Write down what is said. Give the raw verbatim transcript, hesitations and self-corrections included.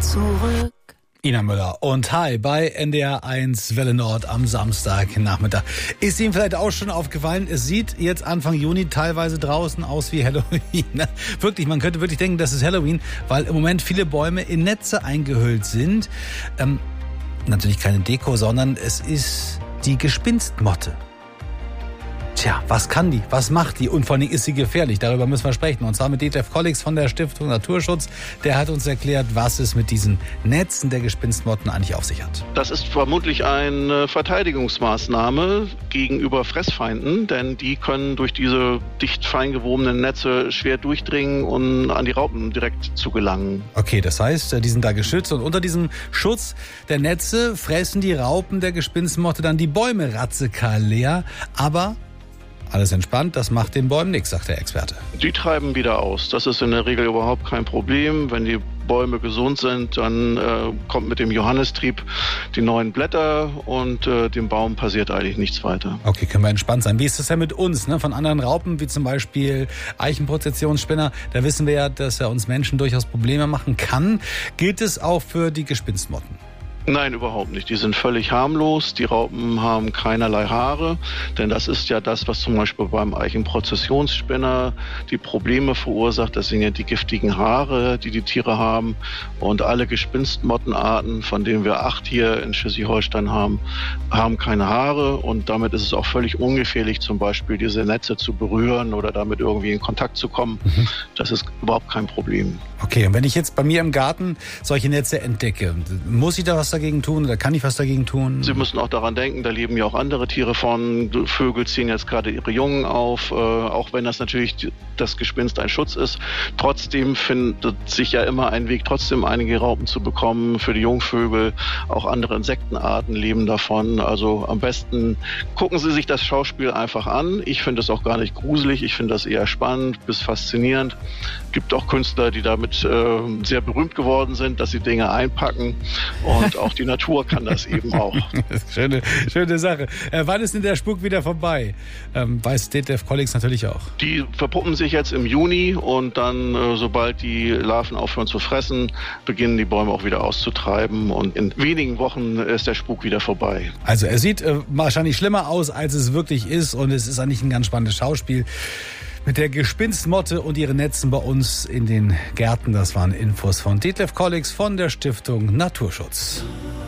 zurück. Ina Müller und hi bei N D R eins Welle Nord am Samstagnachmittag. Ist Ihnen vielleicht auch schon aufgefallen, es sieht jetzt Anfang Juni teilweise draußen aus wie Halloween. Wirklich, man könnte wirklich denken, das ist Halloween, weil im Moment viele Bäume in Netze eingehüllt sind. Ähm, natürlich keine Deko, sondern es ist die Gespinstmotte. Tja, was kann die? Was macht die? Und vor allem ist sie gefährlich? Darüber müssen wir sprechen. Und zwar mit Detlef Kollix von der Stiftung Naturschutz. Der hat uns erklärt, was es mit diesen Netzen der Gespinstmotten eigentlich auf sich hat. Das ist vermutlich eine Verteidigungsmaßnahme gegenüber Fressfeinden, denn die können durch diese dicht feingewobenen Netze schwer durchdringen und an die Raupen direkt zu gelangen. Okay, das heißt, die sind da geschützt und unter diesem Schutz der Netze fressen die Raupen der Gespinstmotte dann die Bäume radikal leer. Aber alles entspannt, das macht den Bäumen nichts, sagt der Experte. Die treiben wieder aus. Das ist in der Regel überhaupt kein Problem. Wenn die Bäume gesund sind, dann äh, kommt mit dem Johannistrieb die neuen Blätter und äh, dem Baum passiert eigentlich nichts weiter. Okay, können wir entspannt sein. Wie ist das denn mit uns, ne? Von anderen Raupen, wie zum Beispiel Eichenprozessionsspinner, da wissen wir ja, dass er uns Menschen durchaus Probleme machen kann. Gilt es auch für die Gespinstmotten? Nein, überhaupt nicht. Die sind völlig harmlos. Die Raupen haben keinerlei Haare, denn das ist ja das, was zum Beispiel beim Eichenprozessionsspinner die Probleme verursacht. Das sind ja die giftigen Haare, die die Tiere haben. Und alle Gespinstmottenarten, von denen wir acht hier in Schleswig-Holstein haben, haben keine Haare. Und damit ist es auch völlig ungefährlich, zum Beispiel diese Netze zu berühren oder damit irgendwie in Kontakt zu kommen. Mhm. Das ist überhaupt kein Problem. Okay, und wenn ich jetzt bei mir im Garten solche Netze entdecke, muss ich da was dagegen tun oder kann ich was dagegen tun? Sie müssen auch daran denken, da leben ja auch andere Tiere von. Vögel ziehen jetzt gerade ihre Jungen auf, äh, auch wenn das natürlich das Gespinst ein Schutz ist. Trotzdem findet sich ja immer ein Weg, trotzdem einige Raupen zu bekommen für die Jungvögel. Auch andere Insektenarten leben davon. Also am besten gucken Sie sich das Schauspiel einfach an. Ich finde es auch gar nicht gruselig. Ich finde das eher spannend bis faszinierend. Es gibt auch Künstler, die damit äh, sehr berühmt geworden sind, dass sie Dinge einpacken. Und auch die Natur kann das eben auch. schöne, schöne Sache. Äh, wann ist denn der Spuk wieder vorbei? Ähm, weiß Detlef Kollix natürlich auch. Die verpuppen sich jetzt im Juni und dann, äh, sobald die Larven aufhören zu fressen, beginnen die Bäume auch wieder auszutreiben. Und in wenigen Wochen ist der Spuk wieder vorbei. Also er sieht äh, wahrscheinlich schlimmer aus, als es wirklich ist. Und es ist eigentlich ein ganz spannendes Schauspiel. Mit der Gespinstmotte und ihren Netzen bei uns in den Gärten. Das waren Infos von Detlef Kollix von der Stiftung Naturschutz.